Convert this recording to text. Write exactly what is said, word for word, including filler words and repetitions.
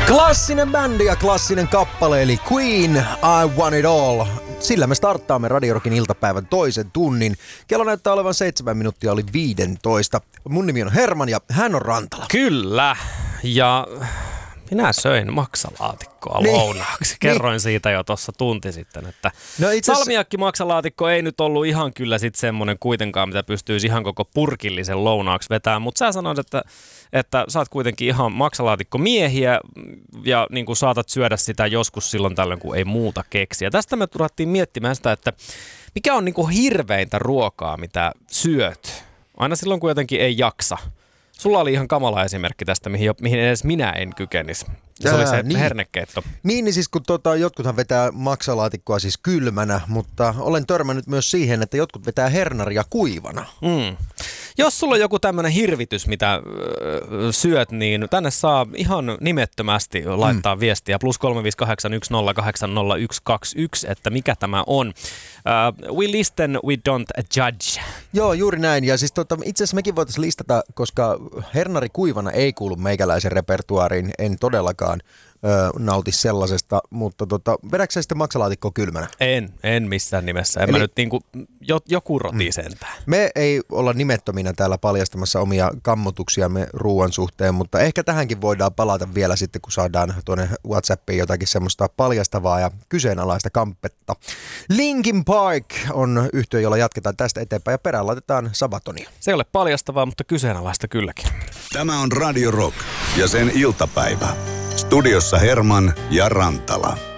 Klassinen bändi ja klassinen kappale eli Queen, I Want It All. Sillä me starttaamme Radio Rockin iltapäivän toisen tunnin. Kello näyttää olevan seitsemän minuuttia oli viisitoista. Mun nimi on Herman ja hän on Rantala. Kyllä, ja minä söin maksalaatikkoa niin. lounaaksi. Kerroin niin. siitä jo tuossa tunti sitten, että no salmiakki maksalaatikko ei nyt ollut ihan kyllä sitten semmoinen kuitenkaan, mitä pystyisi ihan koko purkillisen lounaaksi vetämään. Mutta sä sanoit, että, että sä oot kuitenkin ihan maksalaatikkomiehiä ja niin kuin saatat syödä sitä joskus silloin tällöin, kun ei muuta keksiä. Tästä me turattiin miettimään sitä, että mikä on niin kuin hirveintä ruokaa, mitä syöt, aina silloin, kun jotenkin ei jaksa. Sulla oli ihan kamala esimerkki tästä, mihin, mihin edes minä en kykenisi. Se Jää, oli se niin. hernekeitto. Niin, niin siis kun tota, jotkuthan vetää maksalaatikkoa siis kylmänä, mutta olen törmännyt myös siihen, että jotkut vetää hernaria kuivana. Mm. Jos sulla on joku tämmöinen hirvitys, mitä öö, syöt, niin tänne saa ihan nimettömästi laittaa mm. viestiä. Plus kolme viisi kahdeksan yksi nolla kahdeksan nolla yksi kaksi yksi, että mikä tämä on. Uh, we listen, we don't judge. Joo, juuri näin. Ja siis tota, itse asiassa mekin voitaisiin listata, koska hernari kuivana ei kuulu meikäläisen repertuaariin, en todellakaan ö, nauti sellaisesta, mutta tota, vedätkö sä sitten maksalaatikkoa kylmänä? En, en missään nimessä. En Eli, mä nyt niinku, jo, joku roti sentään. Me ei olla nimettöminä täällä paljastamassa omia kammotuksiamme ruoan suhteen, mutta ehkä tähänkin voidaan palata vielä sitten, kun saadaan tuonne WhatsAppiin jotakin semmoista paljastavaa ja kyseenalaista kamppetta. Linkin Park on yhtiö, jolla jatketaan tästä eteenpäin ja perään laitetaan Sabatonia. Se ei ole paljastavaa, mutta kyseenalaista kylläkin. Tämä on Radio Rock ja sen iltapäivä. Studiossa Herman ja Rantala.